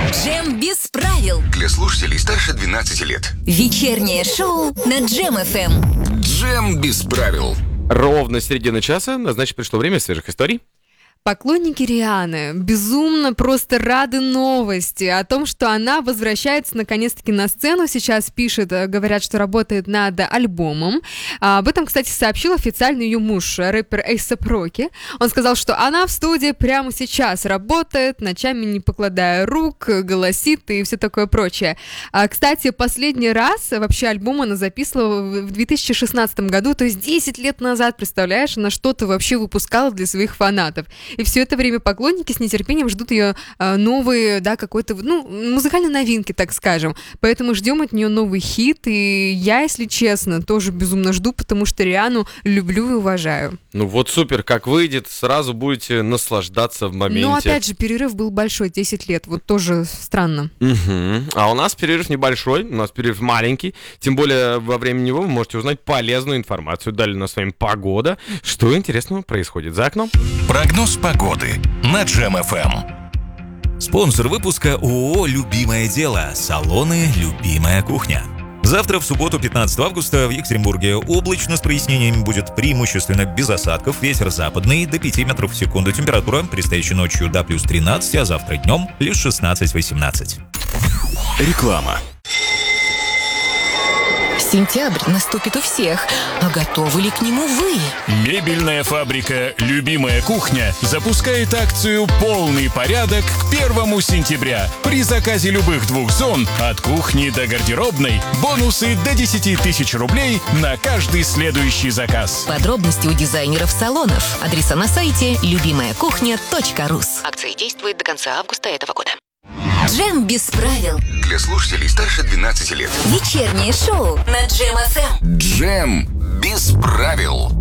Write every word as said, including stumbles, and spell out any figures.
Джем без правил. Для слушателей старше двенадцати лет. Вечернее шоу на Джем эф эм. Джем без правил. Ровно середина часа, значит, пришло время свежих историй. Поклонники Рианы безумно просто рады новости о том, что она возвращается наконец-таки на сцену. Сейчас пишет, говорят, что работает над альбомом. Об этом, кстати, сообщил официально ее муж, рэпер A$эй$ап Rocky. Он сказал, что она в студии прямо сейчас работает, ночами не покладая рук, голосит и все такое прочее. Кстати, последний раз вообще альбом она записывала в две тысячи шестнадцатом году, то есть десять лет назад, представляешь, она что-то вообще выпускала для своих фанатов. И все это время поклонники с нетерпением ждут ее э, новые, да, какой-то, ну, музыкальной новинки, так скажем. Поэтому ждем от нее новый хит. И я, если честно, тоже безумно жду, потому что Риану люблю и уважаю. Ну вот супер, как выйдет, сразу будете наслаждаться в моменте. Но опять же, перерыв был большой, десять лет, вот тоже странно. Угу. А у нас перерыв небольшой, у нас перерыв маленький. Тем более во время него вы можете узнать полезную информацию. Далее у нас с вами погода. Что интересного происходит за окном? Прогноз погоды на Джем эф эм. Спонсор выпуска ООО «Любимое дело». Салоны «Любимая кухня». Завтра, в субботу, пятнадцатого августа, в Екатеринбурге облачно с прояснениями, будет преимущественно без осадков. Ветер западный до пяти метров в секунду. Температура предстоящей ночью до плюс тринадцать, а завтра днем плюс шестнадцать-восемнадцать. Реклама. Сентябрь наступит у всех. А готовы ли к нему вы? Мебельная фабрика «Любимая кухня» запускает акцию «Полный порядок» к первому сентября. При заказе любых двух зон, от кухни до гардеробной, бонусы до десяти тысяч рублей на каждый следующий заказ. Подробности у дизайнеров салонов. Адреса на сайте любимая кухня точка рус. Акция действует до конца августа этого года. Джем без правил. Для слушателей старше двенадцати лет. Вечернее шоу на Джем эф эм. Джем без правил.